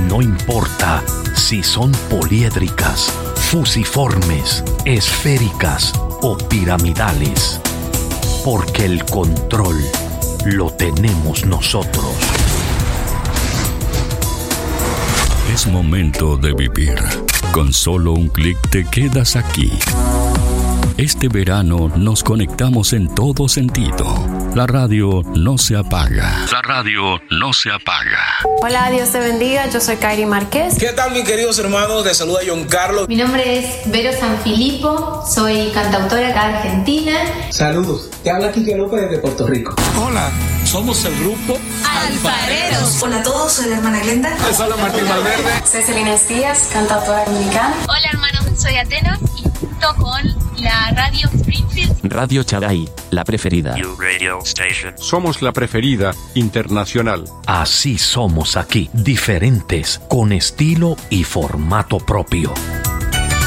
No importa si son poliédricas, fusiformes, esféricas o piramidales, porque el control lo tenemos nosotros. Es momento de vivir. Con solo un clic te quedas aquí. Este verano nos conectamos en todo sentido. La radio no se apaga. La radio no se apaga. Hola, Dios te bendiga. Yo soy Kairi Márquez. ¿Qué tal, mis queridos hermanos? Te saluda John Carlos. Mi nombre es Vero Sanfilippo. Soy cantautora acá de Argentina. Saludos. Te habla Quique López desde Puerto Rico. Hola, somos el grupo Alfareros. Hola a todos, soy la hermana Glenda. Les habla Martín Valverde. Soy Celina Díaz, cantautora dominicana. Hola, hermanos, soy Atenas y junto con la radio Springfield. Radio Charay, la preferida. Somos la preferida internacional. Así somos aquí, diferentes, con estilo y formato propio.